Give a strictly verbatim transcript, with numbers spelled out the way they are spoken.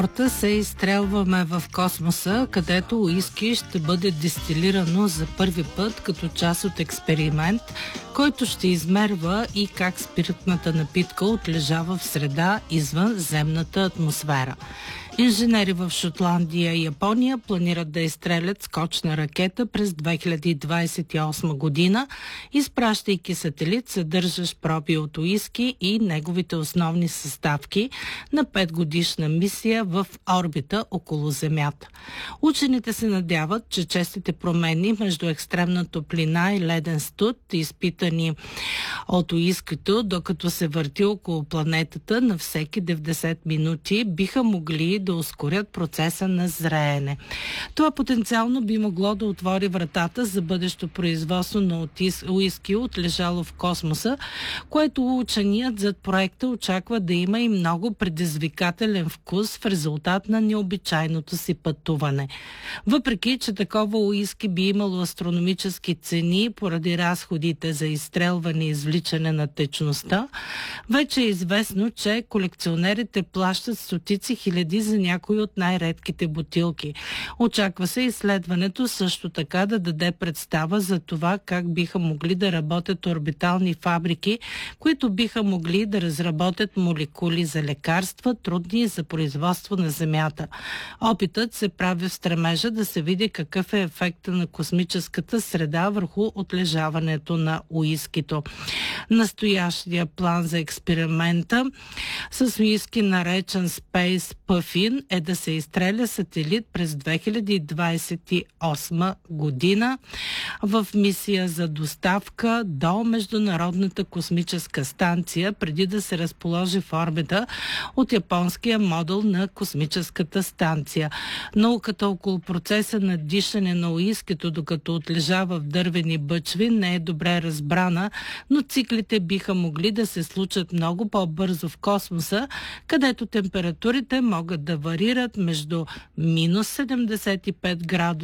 се изстрелваме в космоса, където уиски ще бъде дестилирано за първи път като част от експеримент, който ще измерва и как спиртната напитка отлежава в среда извън земната атмосфера. Инженери в Шотландия и Япония планират да изстрелят скочна ракета през две хиляди двадесет и осма година, изпращайки сателит, съдържащ проби от уиски и неговите основни съставки на петгодишна мисия в орбита около Земята. Учените се надяват, че честите промени между екстремна топлина и леден студ, изпитани от уискито, докато се върти около планетата на всеки деветдесет минути, биха могли да ускорят процеса на зреене. Това потенциално би могло да отвори вратата за бъдещо производство на уиски, отлежало в космоса, което ученият зад проекта очаква да има и много предизвикателен вкус в резултат на необичайното си пътуване. Въпреки че такова уиски би имало астрономически цени поради разходите за изстрелване и извличане на течността, вече е известно, че колекционерите плащат стотици хиляди за някои от най-редките бутилки. Очаква се изследването също така да даде представа за това как биха могли да работят орбитални фабрики, които биха могли да разработят молекули за лекарства, трудни за производство на Земята. Опитът се прави в стремежа да се види какъв е ефектът на космическата среда върху отлежаването на уискито. Настоящия план за експеримента с уиски, наречен Space Puffin, е да се изстреля сателит през две хиляди двадесет и осма година в мисия за доставка до Международната космическа станция, преди да се разположи в орбита от японския модул на космическата станция. Науката около процеса на дишане на уискито, докато отлежава в дървени бъчви, не е добре разбрана, но циклите биха могли да се случат много по-бързо в космоса, където температурите могат да варират между минус седемдесет и пет градуса